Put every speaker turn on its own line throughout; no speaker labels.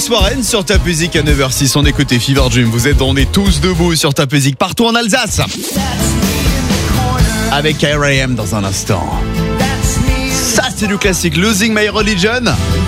Alex Warren sur Top Music à 9h06. On écoute Fever Dream. Vous êtes, on est tous debout sur Top Music partout en Alsace. Avec R.I.M. dans un instant. Ça, c'est du classique. Losing My Religion.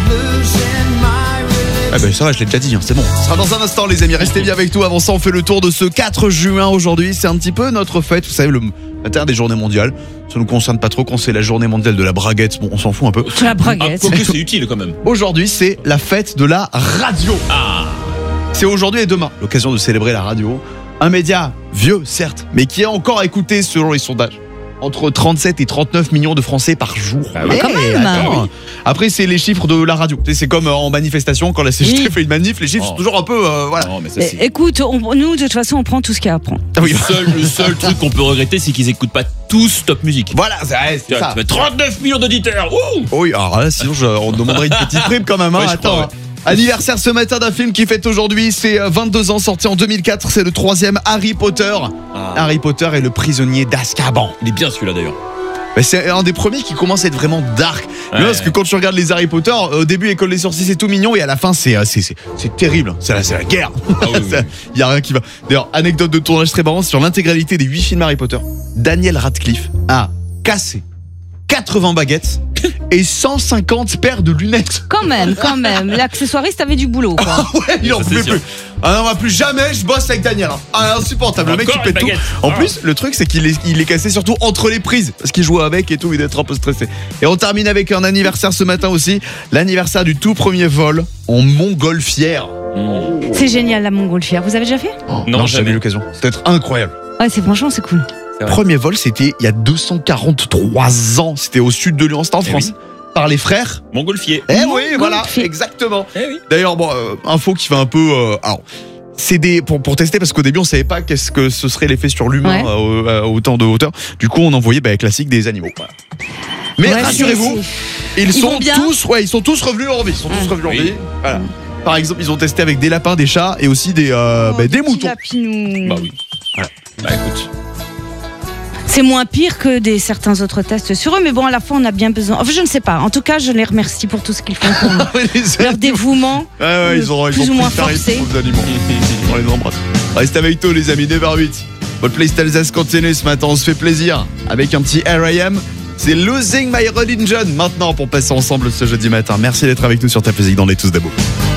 Ah ben ça va, je l'ai déjà dit, c'est bon. Ce sera dans un instant, les amis. Restez bien avec nous. Avant ça, on fait le tour de ce 4 juin aujourd'hui. C'est un petit peu notre fête. Vous savez, le matin des journées mondiales. Ça nous concerne pas trop quand c'est la journée mondiale de la braguette. Bon, on s'en fout un peu.
La braguette.
Ah, c'est utile quand même.
Aujourd'hui, c'est la fête de la radio. C'est aujourd'hui et demain l'occasion de célébrer la radio. Un média vieux, certes, mais qui est encore écouté selon les sondages. Entre 37 et 39 millions de Français par jour.
Ah oui, quand même.
Attends. Après, c'est les chiffres de la radio. C'est comme en manifestation, quand la CGT fait une manif, les chiffres sont toujours un peu... voilà.
Non, mais ça, c'est...
Écoute, nous, de toute façon, on prend tout ce qu'il y a à prendre.
Ah oui.
Le seul truc qu'on peut regretter, c'est qu'ils écoutent pas tous Top Music.
Voilà, c'est ça.
39 millions d'auditeurs. Ouh.
Oui, alors là, sinon, on demanderait une petite prime quand même. Hein.
Ouais,
Attends.
crois,
Anniversaire ce matin d'un film qui fête aujourd'hui, c'est 22 ans, sorti en 2004, c'est le 3e Harry Potter. Harry Potter est le prisonnier d'Azkaban.
Il est bien celui-là d'ailleurs.
Mais c'est un des premiers qui commence à être vraiment dark.
Ouais.
Parce que quand tu regardes les Harry Potter, au début, École des sorciers, c'est tout mignon, et à la fin, c'est terrible. C'est la guerre. Il y a rien qui va. D'ailleurs, anecdote de tournage très marrant, sur l'intégralité des 8 films Harry Potter, Daniel Radcliffe a cassé 80 baguettes et 150 paires de lunettes.
Quand même. L'accessoiriste avait du boulot, quoi.
Ah ouais, il en pouvait plus. Ah non, plus jamais je bosse avec Daniel. Ah, insupportable. Le mec qui pète tout. En plus, le truc, c'est qu'il est cassé surtout entre les prises. Parce qu'il joue avec et tout, il doit être un peu stressé. Et on termine avec un anniversaire ce matin aussi. L'anniversaire du tout premier vol en montgolfière.
C'est génial, la montgolfière. Vous avez déjà fait?
Non, j'ai jamais eu l'occasion. C'était incroyable.
Ouais, franchement, c'est cool.
Premier vol, c'était il y a 243 ans. C'était au sud de Lyon, c'était en France. Oui. Par les frères
Montgolfier.
Oui, voilà, exactement.
Oui.
D'ailleurs, bon, info qui va un peu... alors, c'est pour tester, parce qu'au début, on savait pas qu'est-ce que ce serait l'effet sur l'humain autant de hauteur. Du coup, on envoyait classique des animaux. Voilà. Mais rassurez-vous, ils sont tous revenus en vie. Voilà. Par exemple, ils ont testé avec des lapins, des chats et aussi des moutons.
Lapinous.
Bah oui.
Voilà.
Bah écoute.
C'est moins pire que certains autres tests sur eux, mais bon, à la fois, on a bien besoin. Enfin, je ne sais pas. En tout cas, je les remercie pour tout ce qu'ils font pour nous. Leur dévouement,
ils ont
plus ou moins forcé.
Aux animaux. On les embrasse. Restez avec nous, les amis, 9h08. Votre playlist Alsace continue ce matin. On se fait plaisir avec un petit R.I.M. C'est Losing My Religion maintenant pour passer ensemble ce jeudi matin. Merci d'être avec nous sur Ta Musique dans Les Tous Debout.